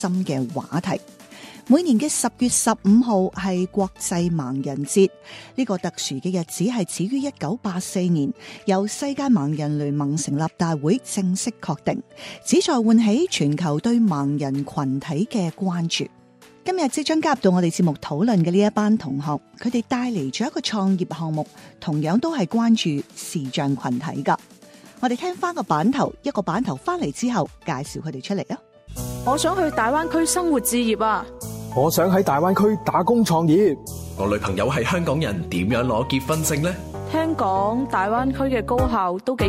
心嘅話題。每年嘅10月15號係國際盲人節，呢個特殊嘅日子係始於1984年，由世界盲人聯盟成立大會正式確定，旨在喚起全球對盲人群體嘅關注。今日即將加入到我哋節目討論嘅呢一班同學，佢哋帶嚟咗一個創業項目，同樣都係關注視障群體噶。我哋聽翻個版頭，一個版頭翻嚟之後，介紹佢哋出嚟啊！ 我想去大灣區生活置業啊！ 我想喺大灣區打工創業。 我女朋友係香港人，點樣攞結婚證呢？ 聽講大灣區嘅高校都幾